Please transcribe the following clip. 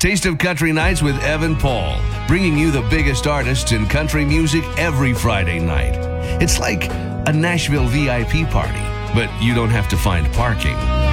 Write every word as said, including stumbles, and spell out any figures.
Taste of Country Nights with Evan Paul, bringing you the biggest artists in country music every Friday night. It's like a Nashville V I P party, but you don't have to find parking.